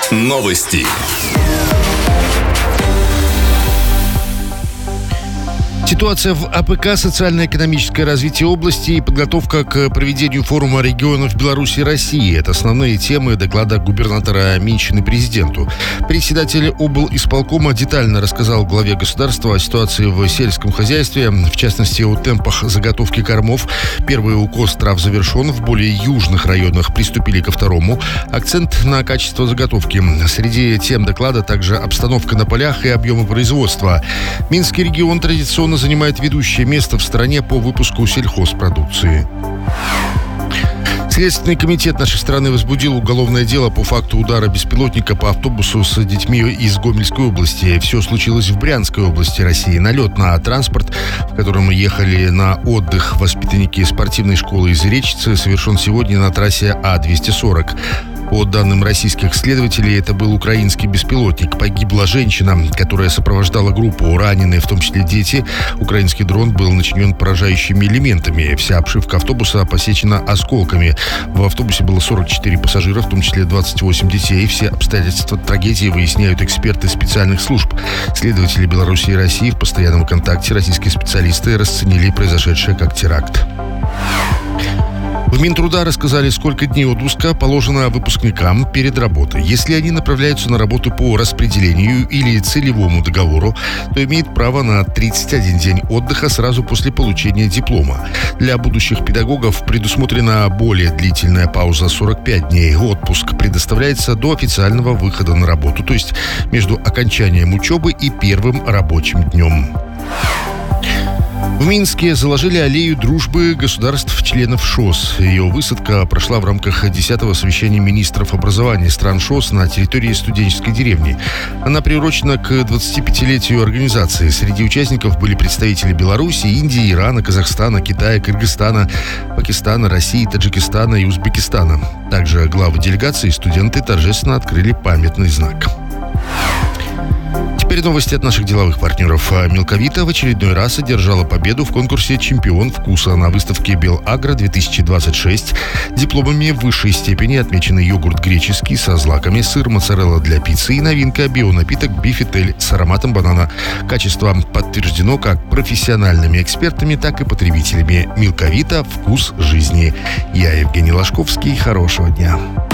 Новости. Ситуация в АПК, социально-экономическое развитие области и подготовка к проведению форума регионов Беларуси и России. Это основные темы доклада губернатора Минчины президенту. Председатель облисполкома детально рассказал главе государства о ситуации в сельском хозяйстве, в частности, о темпах заготовки кормов. Первый укос трав завершен, в более южных районах приступили ко второму. Акцент на качество заготовки. Среди тем доклада также обстановка на полях и объемы производства. Минский регион традиционно занимает ведущее место в стране по выпуску сельхозпродукции. Следственный комитет нашей страны возбудил уголовное дело по факту удара беспилотника по автобусу с детьми из Гомельской области. Все случилось в Брянской области России. Налет на транспорт, в котором ехали на отдых воспитанники спортивной школы из Речицы, совершен сегодня на трассе А-240. По данным российских следователей, это был украинский беспилотник. Погибла женщина, которая сопровождала группу. Раненые, в том числе дети. Украинский дрон был начинен поражающими элементами. Вся обшивка автобуса посечена осколками. В автобусе было 44 пассажира, в том числе 28 детей. Все обстоятельства трагедии выясняют эксперты специальных служб. Следователи Беларуси и России в постоянном контакте. Российские специалисты расценили произошедшее как теракт. В Минтруда рассказали, сколько дней отпуска положено выпускникам перед работой. Если они направляются на работу по распределению или целевому договору, то имеют право на 31 день отдыха сразу после получения диплома. Для будущих педагогов предусмотрена более длительная пауза 45 дней. Отпуск предоставляется до официального выхода на работу, то есть между окончанием учебы и первым рабочим днем. В Минске заложили аллею дружбы государств-членов ШОС. Ее высадка прошла в рамках 10-го совещания министров образования стран ШОС на территории студенческой деревни. Она приурочена к 25-летию организации. Среди участников были представители Беларуси, Индии, Ирана, Казахстана, Китая, Кыргызстана, Пакистана, России, Таджикистана и Узбекистана. Также главы делегации и студенты торжественно открыли памятный знак. Теперь новости от наших деловых партнеров. Милковита в очередной раз одержала победу в конкурсе «Чемпион вкуса» на выставке «Белагро-2026». Дипломами высшей степени отмечены йогурт греческий со злаками, сыр моцарелла для пиццы и новинка бионапиток «Бифитель» с ароматом банана. Качество подтверждено как профессиональными экспертами, так и потребителями. Милковита – вкус жизни. Я Евгений Ложковский. Хорошего дня.